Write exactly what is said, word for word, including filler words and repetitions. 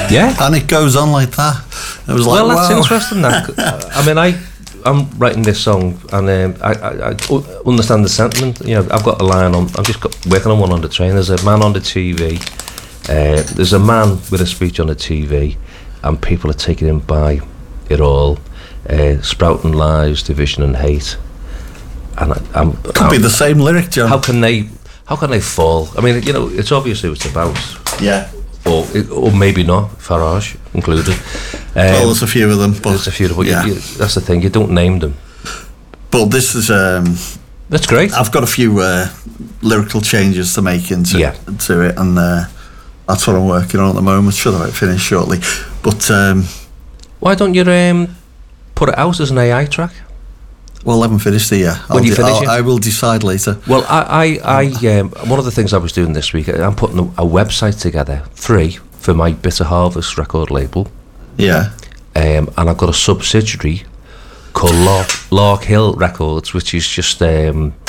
Yeah, and it goes on like that. It was like, well, that's wow. interesting. That I mean, I I'm writing this song, and um, I, I, I understand the sentiment. You know, I've got a line on. I'm just got, working on one on the train. There's a man on the T V. Uh, there's a man with a speech on the T V, and people are taken in by it all, uh, sprouting lies, division, and hate. And I, I'm, Could I'm, be the same lyric, John. How can they? How can they fall? I mean, you know, it's obviously what it's about. Yeah. Or, or maybe not, Farage included. Um, Well, there's a few of them, but there's a few, but yeah. you, you, that's the thing. You don't name them. But this is. Um, That's great. I've got a few uh, lyrical changes to make into Yeah. to it, and uh, that's what I'm working on at the moment. Should have it finished shortly, but um, Why don't you um, put it out as an A I track? well, I haven't finished it yet. When I'll you de- finish I'll, it? I will decide later. Well, I, I, I um, one of the things I was doing this week, I'm putting a, a website together, free, for my Bitter Harvest record label, Yeah. um, and I've got a subsidiary called Lark, Lark Hill Records, which is just um,